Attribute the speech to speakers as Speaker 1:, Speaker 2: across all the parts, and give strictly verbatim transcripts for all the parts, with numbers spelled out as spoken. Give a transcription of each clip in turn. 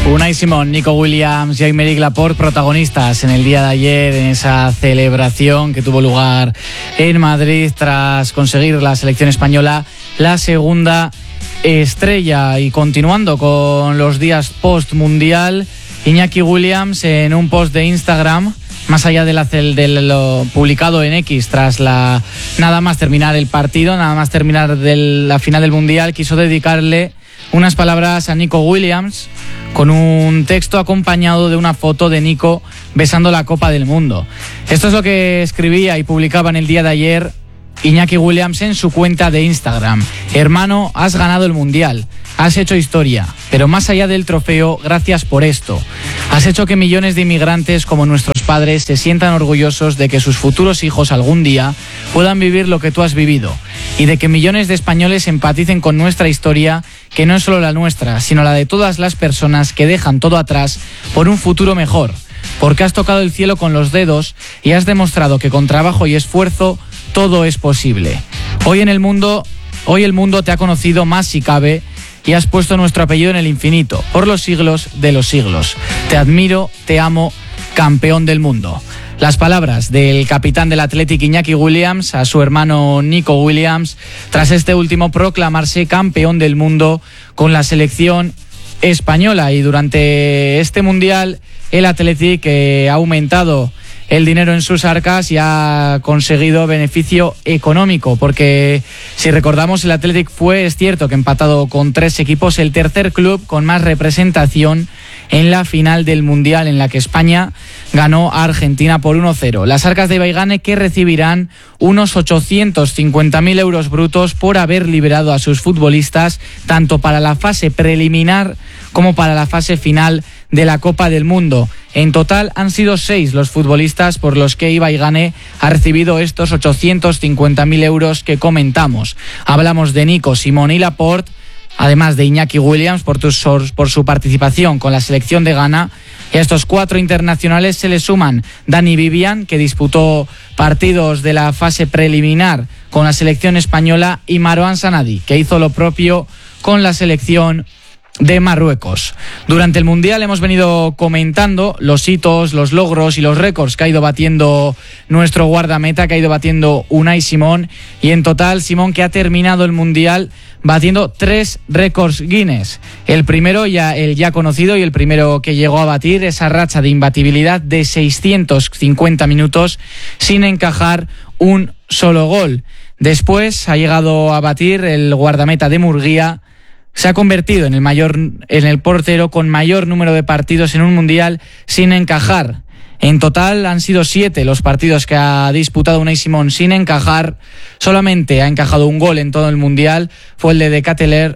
Speaker 1: Unai Simón, Nico Williams y Aymeric Laporte, protagonistas en el día de ayer en esa celebración que tuvo lugar en Madrid tras conseguir la selección española la segunda estrella. Y continuando con los días post-mundial, Iñaki Williams en un post de Instagram, más allá de, la, de lo publicado en X tras la nada más terminar el partido, nada más terminar de la final del mundial, quiso dedicarle unas palabras a Nico Williams con un texto acompañado de una foto de Nico besando la Copa del Mundo. Esto es lo que escribía y publicaba en el día de ayer Iñaki Williams en su cuenta de Instagram. Hermano, has ganado el Mundial, has hecho historia, pero más allá del trofeo, gracias por esto. Has hecho que millones de inmigrantes como nuestros padres se sientan orgullosos de que sus futuros hijos algún día puedan vivir lo que tú has vivido y de que millones de españoles empaticen con nuestra historia, que no es solo la nuestra, sino la de todas las personas que dejan todo atrás por un futuro mejor, porque has tocado el cielo con los dedos y has demostrado que con trabajo y esfuerzo todo es posible. Hoy en el mundo, hoy el mundo te ha conocido más si cabe y has puesto nuestro apellido en el infinito, por los siglos de los siglos. Te admiro, te amo, campeón del mundo. Las palabras del capitán del Athletic Iñaki Williams a su hermano Nico Williams tras este último proclamarse campeón del mundo con la selección española. Y durante este mundial el Athletic eh, ha aumentado el dinero en sus arcas y ha conseguido beneficio económico, porque si recordamos, el Athletic fue, es cierto que empatado con tres equipos, el tercer club con más representación en la final del Mundial, en la que España ganó a Argentina por uno cero. Las arcas de Ibaigane, que recibirán unos ochocientos cincuenta mil euros brutos por haber liberado a sus futbolistas tanto para la fase preliminar como para la fase final de la Copa del Mundo. En total han sido seis los futbolistas por los que Ibaigane ha recibido estos ochocientos cincuenta mil euros que comentamos. Hablamos de Nico, Simón y Laporte, además de Iñaki Williams por, tus, por su participación con la selección de Ghana. Y a estos cuatro internacionales se le suman Dani Vivian, que disputó partidos de la fase preliminar con la selección española, y Marouane Sanadi, que hizo lo propio con la selección de Marruecos. Durante el Mundial hemos venido comentando los hitos, los logros y los récords que ha ido batiendo nuestro guardameta, que ha ido batiendo Unai Simón, y en total Simón, que ha terminado el Mundial batiendo tres récords Guinness. El primero, ya el ya conocido y el primero que llegó a batir esa racha de imbatibilidad de seiscientos cincuenta minutos sin encajar un solo gol. Después ha llegado a batir el guardameta de Murguía. Se ha convertido en el mayor, en el portero con mayor número de partidos en un mundial sin encajar. En total han sido siete los partidos que ha disputado Unai Simón sin encajar. Solamente ha encajado un gol en todo el mundial. Fue el de De Ketelaere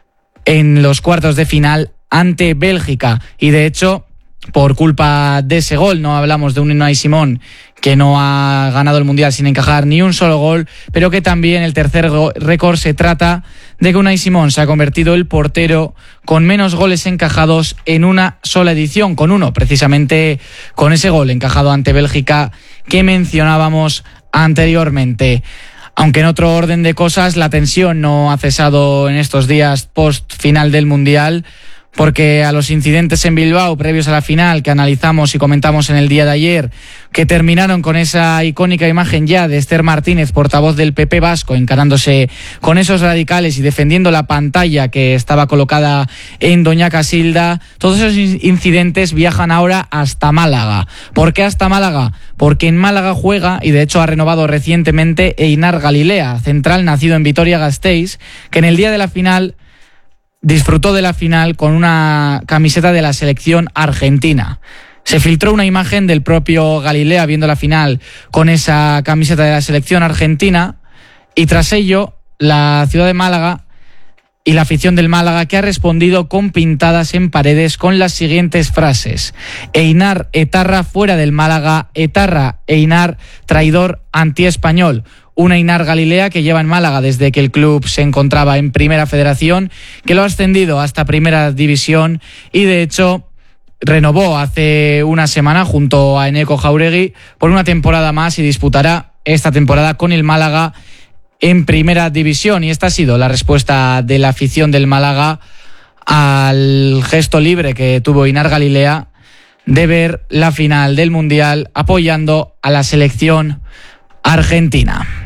Speaker 1: en los cuartos de final ante Bélgica. Y de hecho, por culpa de ese gol, no hablamos de un Unai Simón que no ha ganado el Mundial sin encajar ni un solo gol, pero que también el tercer go- récord se trata de que Unai Simón se ha convertido el portero con menos goles encajados en una sola edición, con uno, precisamente con ese gol encajado ante Bélgica que mencionábamos anteriormente. Aunque en otro orden de cosas, la tensión no ha cesado en estos días post final del Mundial, porque a los incidentes en Bilbao previos a la final que analizamos y comentamos en el día de ayer, que terminaron con esa icónica imagen ya de Esther Martínez, portavoz del P P vasco, encarándose con esos radicales y defendiendo la pantalla que estaba colocada en Doña Casilda, todos esos incidentes viajan ahora hasta Málaga. ¿Por qué hasta Málaga? Porque en Málaga juega, y de hecho ha renovado recientemente, Einar Galilea, central nacido en Vitoria-Gasteiz, que en el día de la final disfrutó de la final con una camiseta de la selección argentina. Se filtró una imagen del propio Galilea viendo la final con esa camiseta de la selección argentina, y tras ello la ciudad de Málaga y la afición del Málaga, que ha respondido con pintadas en paredes con las siguientes frases: Einar etarra fuera del Málaga, etarra Einar traidor antiespañol. Un Einar Galilea que lleva en Málaga desde que el club se encontraba en Primera Federación, que lo ha ascendido hasta Primera División y de hecho renovó hace una semana junto a Eneco Jauregui por una temporada más y disputará esta temporada con el Málaga en Primera División. Y esta ha sido la respuesta de la afición del Málaga al gesto libre que tuvo Inar Galilea de ver la final del Mundial apoyando a la selección argentina.